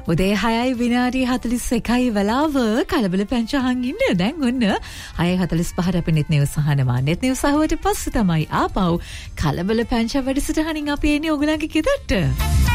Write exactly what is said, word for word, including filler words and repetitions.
උදේ හයයි විනාඩි හතළිස් එකයි වෙලාව කලබල පැංචහන් ඉන්න. දැන් ඔන්න හයයි හතළිස් පහට අපි net news අහනවා. net news අහුවට පස්සේ තමයි ආපහු කලබල පැංච වැඩසටහනින් අපි එන්නේ ඔයගලගේ ගෙදරට.